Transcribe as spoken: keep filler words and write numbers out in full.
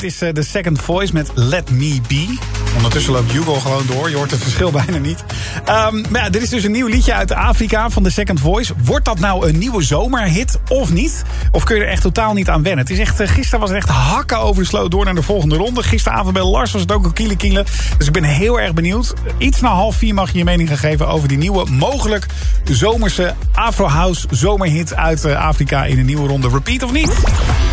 Dit is uh, The Second Voice met Let Me Be. Ondertussen loopt Hugo gewoon door. Je hoort het verschil bijna niet. Um, maar ja, dit is dus een nieuw liedje uit Afrika van The Second Voice. Wordt dat nou een nieuwe zomerhit of niet? Of kun je er echt totaal niet aan wennen? Het is echt, uh, gisteren was het echt hakken over de sloot door naar de volgende ronde. Gisteravond bij Lars was het ook een kiele kiele. Dus ik ben heel erg benieuwd. Iets na half vier mag je je mening gaan geven over die nieuwe, mogelijk zomerse Afro House zomerhit uit uh, Afrika in een nieuwe ronde. Repeat of niet?